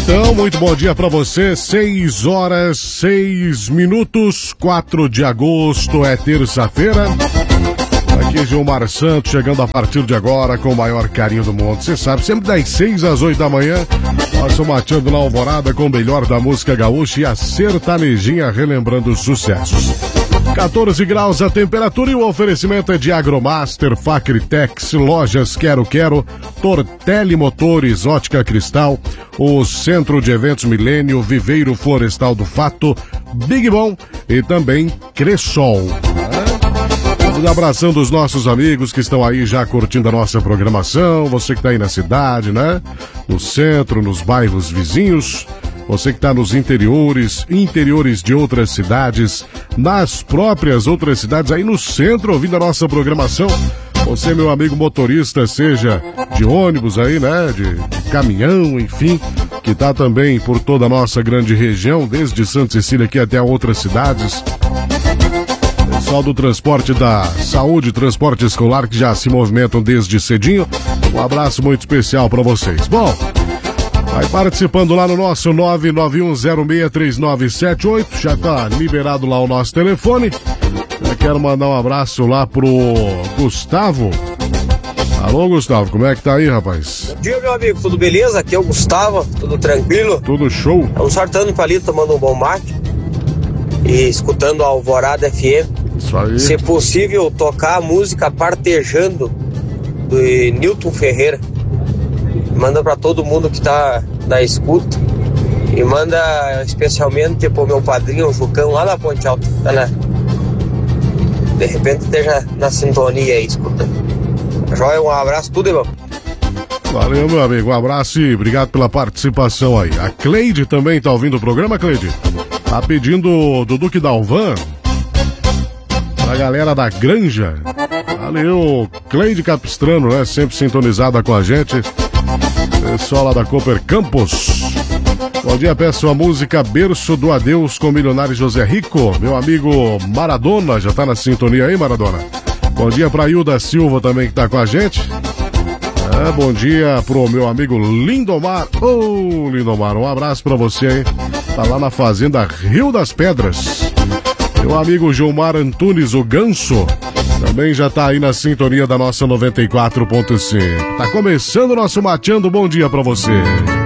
Então, muito bom dia para você, 6 horas, 6 minutos, 4 de agosto, é terça-feira. Aqui Gilmar Santos chegando a partir de agora com o maior carinho do mundo. Você sabe, sempre das 6 às 8 da manhã, nós mateando na Alvorada com o melhor da música gaúcha e a sertanejinha relembrando os sucessos. 14 graus a temperatura e o oferecimento é de Agromaster, Facritex, Lojas Quero Quero, Tortelli Motores, Ótica Cristal, o Centro de Eventos Milênio, Viveiro Florestal do Fato, Big Bom e também Cressol. Abraçando os nossos amigos que estão aí já curtindo a nossa programação, você que está aí na cidade, né? No centro, nos bairros vizinhos, você que está nos interiores de outras cidades, nas próprias outras cidades, aí no centro ouvindo a nossa programação. Você, meu amigo motorista, seja de ônibus aí, né? De caminhão, enfim, que está também por toda a nossa grande região, desde Santa Cecília aqui até outras cidades. Pessoal do transporte da saúde, transporte escolar, que já se movimentam desde cedinho. Um abraço muito especial para vocês. Bom, vai participando lá no nosso 991063978. Já tá liberado lá o nosso telefone. Eu quero mandar um abraço lá pro Gustavo. Alô, Gustavo, como é que tá aí, rapaz? Bom dia, meu amigo, tudo beleza? Aqui é o Gustavo, tudo tranquilo? Tudo show. Estamos sortando palito, tomando um bom mate e escutando a Alvorada FM. Isso aí. Se possível, tocar a música Partejando do Nilton Ferreira. Manda pra todo mundo que tá na escuta. E manda especialmente pro meu padrinho, o Jucão, lá na Ponte Alta. Tá, né? De repente esteja na sintonia aí, escutando. Joia, um abraço, tudo, irmão. Valeu, meu amigo, um abraço e obrigado pela participação aí. A Cleide também tá ouvindo o programa, Cleide? Tá pedindo do Duque Dalvan, a galera da Granja. Valeu, Cleide Capistrano, né? Sempre sintonizada com a gente. Pessoal lá da Cooper Campos. Bom dia, peço a música Berço do Adeus com o milionário José Rico. Meu amigo Maradona, já tá na sintonia aí, Maradona? Bom dia pra Hilda Silva também que tá com a gente. Bom dia pro meu amigo Lindomar. Lindomar, um abraço pra você aí. Tá lá na fazenda Rio das Pedras. Meu amigo Gilmar Antunes, o Ganso, também já tá aí na sintonia da nossa 94.5. Tá começando o nosso Mateando. Bom dia pra você.